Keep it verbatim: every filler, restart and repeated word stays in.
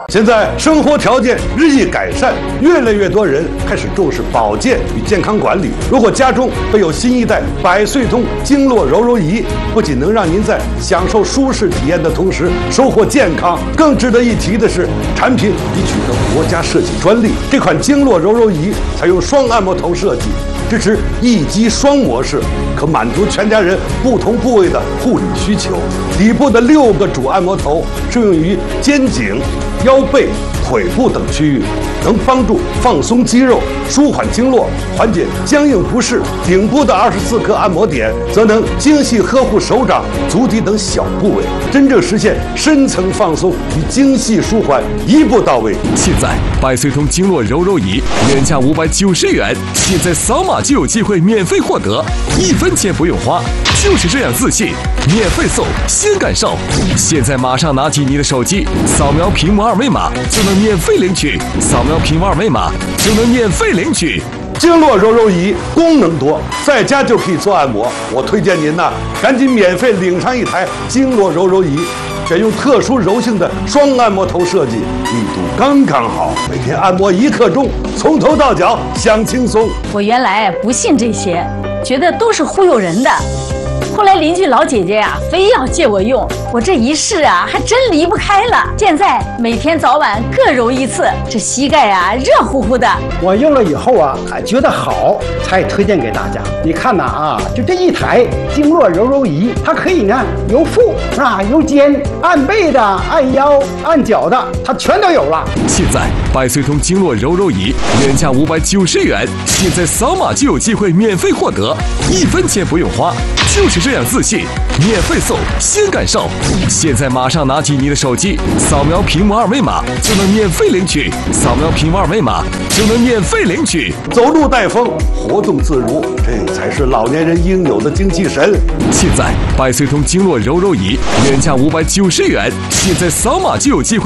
现在生活条件日益改善，越来越多人开始重视保健与健康管理。如果家中备有新一代百岁通经络柔柔仪，不仅能让您在享受舒适体验的同时收获健康，更值得一提的是，产品已取得国家设计专利。这款经络柔柔仪采用双按摩头设计，支持一机双模式，可满足全家人不同部位的护理需求。底部的六个主按摩头适用于肩颈、腰背、腿部等区域，能帮助放松肌肉、舒缓经络、缓解僵硬不适。顶部的二十四颗按摩点则能精细呵护手掌、足底等小部位，真正实现深层放松与精细舒缓一步到位。 现在百岁通经络柔柔仪原价五百九十元，现在扫码就有机会免费获得，一分钱不用花，就是这样自信，免费送，先感受。现在马上拿起你的手机，扫描屏幕二维码就能免费领取，扫描屏幕二维码就能免费领取。 经络柔柔仪功能多，在家就可以做按摩。我推荐您呐，赶紧免费领上一台经络柔柔仪，选用特殊柔性的双按摩头设计，力度刚刚好，每天按摩一刻钟，从头到脚享轻松。 我原来不信这些，觉得都是忽悠人的。后来邻居老姐姐呀、啊，非要借我用，我这一试啊，还真离不开了。现在每天早晚各揉一次，这膝盖啊热乎乎的。 我用了以后啊，还觉得好，才推荐给大家。你看呐啊，就这一台经络柔柔仪，它可以呢由腹是吧，由肩按背的、按腰、按脚的，它全都有了。 现在百岁通经络柔柔仪原价五百九十元，现在扫码就有机会免费获得，一分钱不用花，就是这样自信，免费送，先感受。现在马上拿起你的手机，扫描屏幕二维码就能免费领取，扫描屏幕二维码就能免费领取。 走路带风，活动自如，这才是老年人应有的精气神。 现在百岁通经络柔柔仪原价五百九十元，现在扫码就有机会